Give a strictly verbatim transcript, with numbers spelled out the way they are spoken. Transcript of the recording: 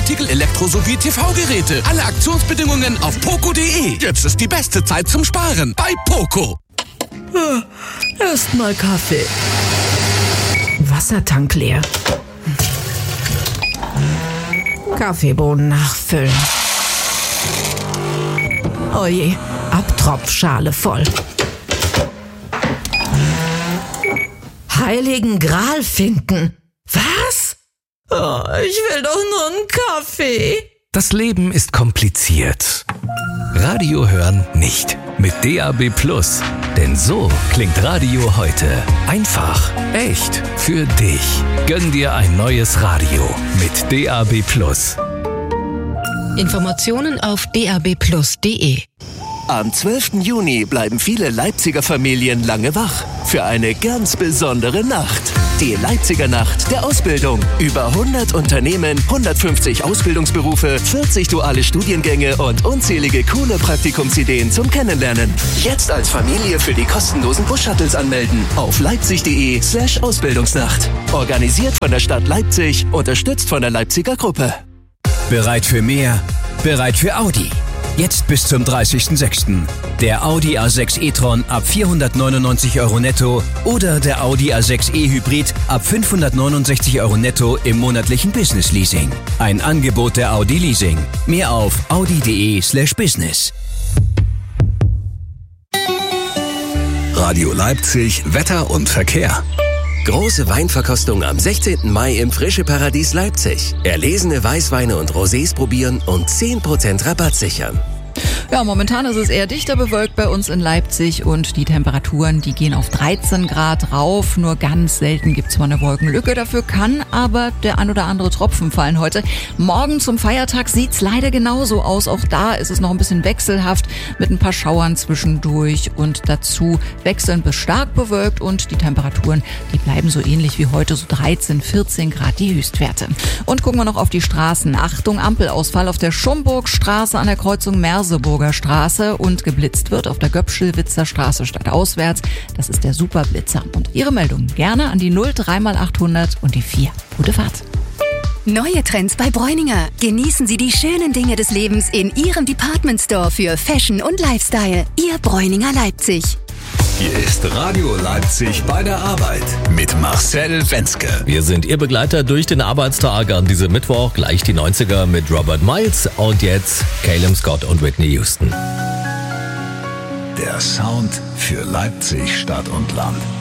Sportartikel, Elektro- sowie T V-Geräte. Alle Aktionsbedingungen auf poco punkt de. Jetzt ist die beste Zeit zum Sparen bei Poco. Erstmal Kaffee. Wassertank leer. Kaffeebohnen nachfüllen. Oje, Abtropfschale voll. Heiligen Gral finden. Was? Oh, ich will doch nur einen Kaffee. Das Leben ist kompliziert. Radio hören nicht. Mit D A B Plus. Denn so klingt Radio heute. Einfach, echt, für dich. Gönn dir ein neues Radio mit D A B Plus. Informationen auf d a b plus punkt de. Am zwölften Juni bleiben viele Leipziger Familien lange wach für eine ganz besondere Nacht. Die Leipziger Nacht der Ausbildung. Über hundert Unternehmen, hundertfünfzig Ausbildungsberufe, vierzig duale Studiengänge und unzählige coole Praktikumsideen zum Kennenlernen. Jetzt als Familie für die kostenlosen Bus-Shuttles anmelden auf leipzig.de slash Ausbildungsnacht. Organisiert von der Stadt Leipzig, unterstützt von der Leipziger Gruppe. Bereit für mehr? Bereit für Audi? Jetzt bis zum dreißigsten sechsten Der Audi A sechs e-tron ab vierhundertneunundneunzig Euro netto oder der Audi A sechs e-Hybrid ab fünfhundertneunundsechzig Euro netto im monatlichen Business Leasing. Ein Angebot der Audi Leasing. Mehr auf audi.de slash business. Radio Leipzig, Wetter und Verkehr. Große Weinverkostung am sechzehnten Mai im Frische Paradies Leipzig. Erlesene Weißweine und Rosés probieren und zehn Prozent Rabatt sichern. Ja, momentan ist es eher dichter bewölkt bei uns in Leipzig und die Temperaturen, die gehen auf dreizehn Grad rauf. Nur ganz selten gibt's mal eine Wolkenlücke. Dafür kann aber der ein oder andere Tropfen fallen heute. Morgen zum Feiertag sieht's leider genauso aus. Auch da ist es noch ein bisschen wechselhaft mit ein paar Schauern zwischendurch und dazu wechselnd bis stark bewölkt und die Temperaturen, die bleiben so ähnlich wie heute, so dreizehn, vierzehn Grad die Höchstwerte. Und gucken wir noch auf die Straßen. Achtung, Ampelausfall auf der Schomburgstraße an der Kreuzung Merseburger Straße und geblitzt wird auf der Göpschelwitzer Straße stadtauswärts. Das ist der Superblitzer. Und Ihre Meldung gerne an die null drei mal achthundert und die vier. Gute Fahrt. Neue Trends bei Bräuninger. Genießen Sie die schönen Dinge des Lebens in Ihrem Department Store für Fashion und Lifestyle. Ihr Bräuninger Leipzig. Hier ist Radio Leipzig bei der Arbeit mit Marcel Wenzke. Wir sind Ihr Begleiter durch den Arbeitstag an diesem Mittwoch. Gleich die neunziger mit Robert Miles und jetzt Calum Scott und Whitney Houston. Der Sound für Leipzig, Stadt und Land.